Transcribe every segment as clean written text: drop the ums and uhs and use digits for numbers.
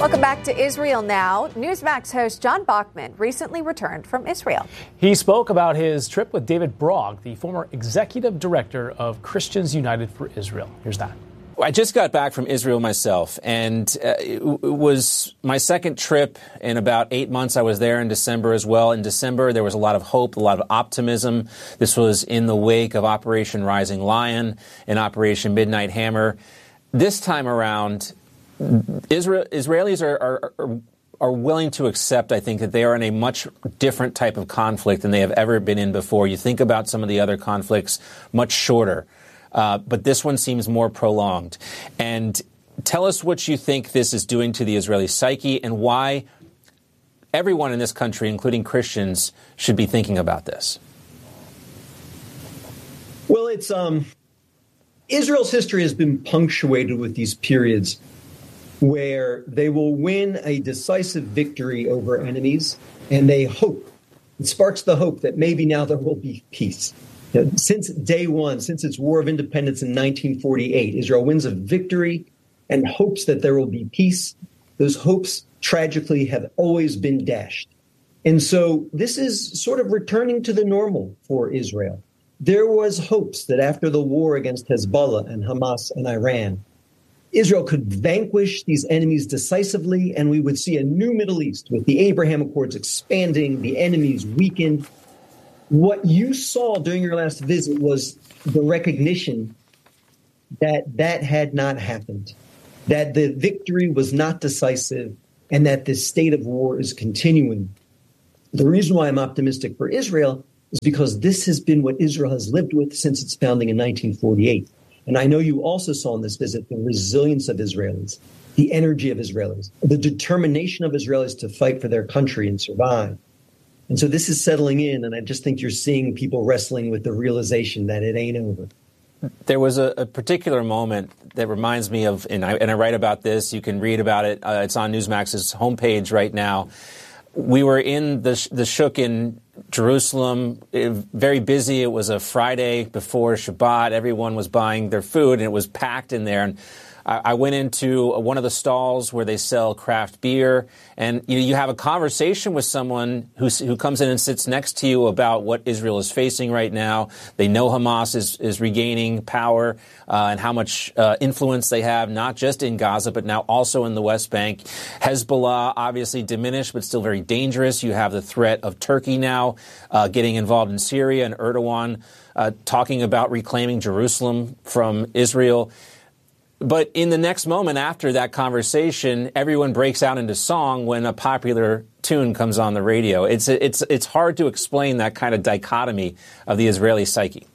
Welcome back to Israel Now. Newsmax host John Bachman recently returned from Israel. He spoke about his trip with David Brog, the former executive director of Christians United for Israel. Here's that. I just got back from Israel myself, and it was my second trip in about 8 months. I was there in December as well. In December, there was a lot of hope, a lot of optimism. This was in the wake of Operation Rising Lion and Operation Midnight Hammer. This time around, Israelis are willing to accept, I think, that they are in a much different type of conflict than they have ever been in before. You think about some of the other conflicts, much shorter. But this one seems more prolonged. And tell us what you think this is doing to the Israeli psyche and why everyone in this country, including Christians, should be thinking about this. Well, it's Israel's history has been punctuated with these periods where they will win a decisive victory over enemies, and they hope. It sparks the hope that maybe now there will be peace. Since day one, since its War of Independence in 1948, Israel wins a victory and hopes that there will be peace. Those hopes, tragically, have always been dashed. And so this is sort of returning to the normal for Israel. There was hopes that after the war against Hezbollah and Hamas and Iran, Israel could vanquish these enemies decisively, and we would see a new Middle East with the Abraham Accords expanding, the enemies weakened. What you saw during your last visit was the recognition that that had not happened, that the victory was not decisive, and that this state of war is continuing. The reason why I'm optimistic for Israel is because this has been what Israel has lived with since its founding in 1948. And I know you also saw in this visit the resilience of Israelis, the energy of Israelis, the determination of Israelis to fight for their country and survive. And so this is settling in, and I just think you're seeing people wrestling with the realization that it ain't over. There was a particular moment that reminds me of, and I write about this, you can read about it, it's on Newsmax's homepage right now. We were in the Shuk in Jerusalem, very busy. It was a Friday before Shabbat. Everyone was buying their food, and it was packed in there. And I went into one of the stalls where they sell craft beer, and you have a conversation with someone who comes in and sits next to you about what Israel is facing right now. They know Hamas is regaining power and how much influence they have, not just in Gaza, but now also in the West Bank. Hezbollah, obviously diminished, but still very dangerous. You have the threat of Turkey now getting involved in Syria, and Erdogan talking about reclaiming Jerusalem from Israel. But in the next moment after that conversation, everyone breaks out into song when a popular tune comes on the radio. It's hard to explain that kind of dichotomy of the Israeli psyche.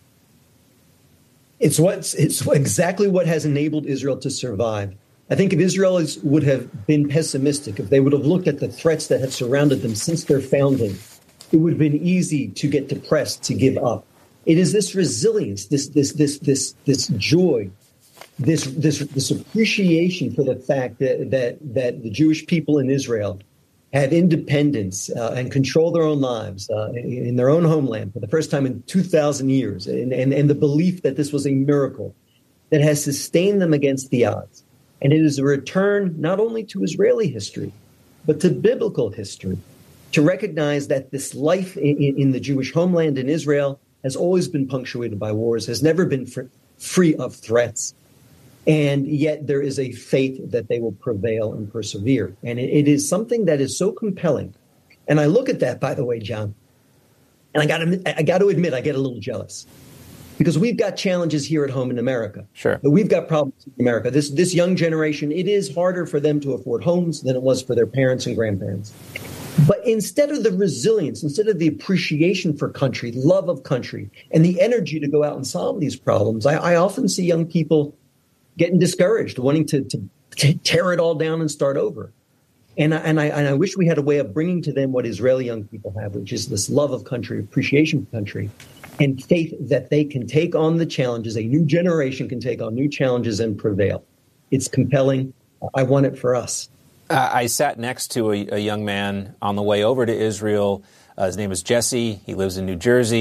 It's exactly what has enabled Israel to survive. I think if Israelis would have been pessimistic, if they would have looked at the threats that have surrounded them since their founding, it would have been easy to get depressed, to give up. It is this resilience, this joy, this appreciation for the fact that the Jewish people in Israel have independence and control their own lives in their own homeland for the first time in 2,000 years, and the belief that this was a miracle that has sustained them against the odds. And it is a return not only to Israeli history, but to biblical history, to recognize that this life in the Jewish homeland in Israel has always been punctuated by wars, has never been free of threats. And yet there is a faith that they will prevail and persevere. And it is something that is so compelling. And I look at that, by the way, John, and I got to admit, I get a little jealous. Because we've got challenges here at home in America. Sure. We've got problems in America. This young generation, it is harder for them to afford homes than it was for their parents and grandparents. But instead of the resilience, instead of the appreciation for country, love of country, and the energy to go out and solve these problems, I often see young people getting discouraged, wanting to tear it all down and start over. And I wish we had a way of bringing to them what Israeli young people have, which is this love of country, appreciation for country, and faith that they can take on the challenges. A new generation can take on new challenges and prevail. It's compelling. I want it for us. I sat next to a young man on the way over to Israel. His name is Jesse. He lives in New Jersey.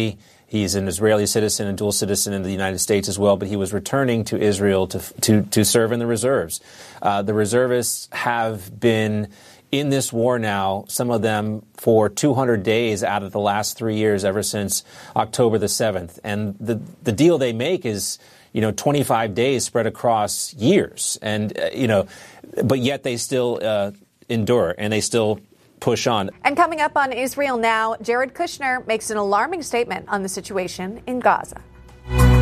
He's an Israeli citizen and dual citizen in the United States as well, but he was returning to Israel to serve in the reserves. The reservists have been in this war now, some of them for 200 days out of the last 3 years, ever since October the 7th. And the deal they make is, 25 days spread across years. And, but yet they still endure and they still push on. And coming up on Israel Now, Jared Kushner makes an alarming statement on the situation in Gaza.